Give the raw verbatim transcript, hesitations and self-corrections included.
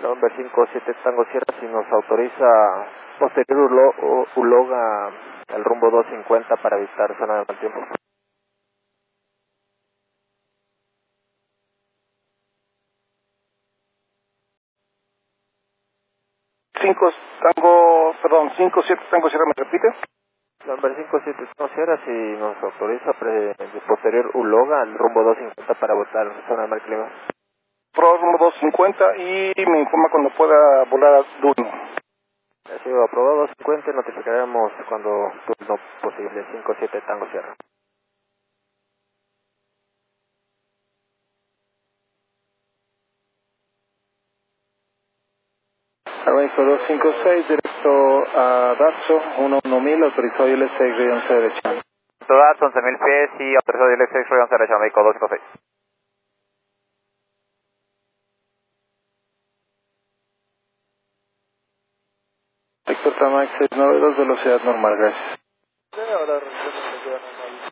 November cinco siete Tango Sierra, si nos autoriza posterior Ulo, Uloga el rumbo dos cincuenta para evitar zona de mal tiempo. cinco Tango, perdón, cinco siete Tango Sierra, ¿me repite? November cinco siete Tango Sierra, si nos autoriza pre, posterior Uloga el rumbo dos cincuenta para evitar zona de mal clima. Pro rumbo dos cincuenta y me informa cuando pueda volar a Duno. Ha sido aprobado dos cincuenta y notificaremos cuando turno posible. Cinco siete Tango Sierra. Aeroméxico dos cinco seis, directo a Datso, uno uno mil, autorizado I L seis, radio once derecha. Datso, once mil pies y autorizado I L seis, radio once derecha, México dos cinco seis. Héctor Tamax seiscientos noventa y dos, velocidad normal, gracias. Sí, ahora velocidad normal.